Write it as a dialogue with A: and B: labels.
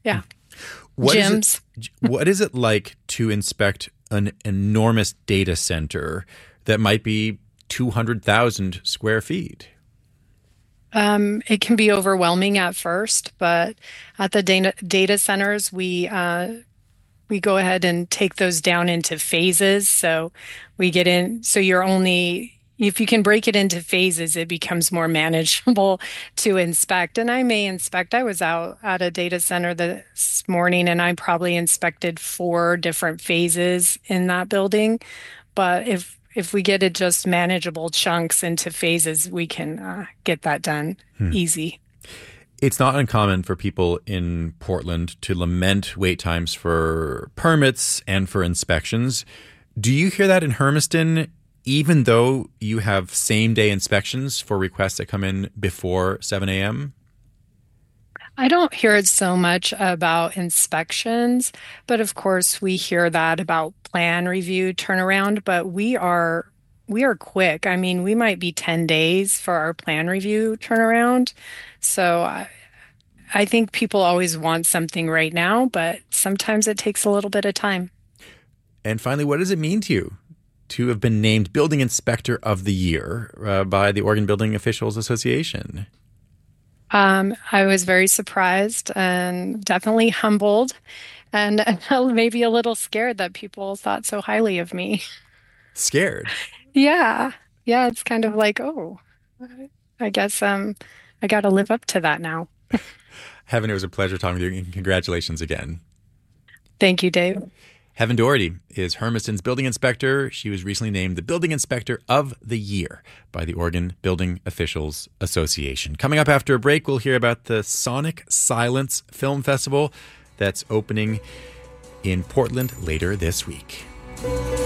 A: Yeah.
B: What
A: Gyms.
B: What is it like to inspect an enormous data center that might be 200,000 square feet?
A: It can be overwhelming at first, but at the data centers, we go ahead and take those down into phases. So we get in, so you're only, if you can break it into phases, it becomes more manageable to inspect. And I may inspect, I was out at a data center this morning and I probably inspected 4 different phases in that building. But if we get it just manageable chunks into phases, we can get that done easy.
B: It's not uncommon for people in Portland to lament wait times for permits and for inspections. Do you hear that in Hermiston, even though you have same-day inspections for requests that come in before 7 a.m.?
A: I don't hear it so much about inspections, but of course we hear that about plan review turnaround, but we are quick. I mean, we might be 10 days for our plan review turnaround. So I think people always want something right now, but sometimes it takes a little bit of time.
B: And finally, what does it mean to you to have been named Building Inspector of the Year by the Oregon Building Officials Association?
A: I was very surprised and definitely humbled and maybe a little scared that people thought so highly of me.
B: Scared?
A: Yeah. Yeah, it's kind of like, oh, I guess I got to live up to that now.
B: Heaven, it was a pleasure talking with you, and congratulations again.
A: Thank you, Dave.
B: Heaven Doherty is Hermiston's building inspector. She was recently named the Building Inspector of the Year by the Oregon Building Officials Association. Coming up after a break, we'll hear about the Sonic Silence Film Festival that's opening in Portland later this week.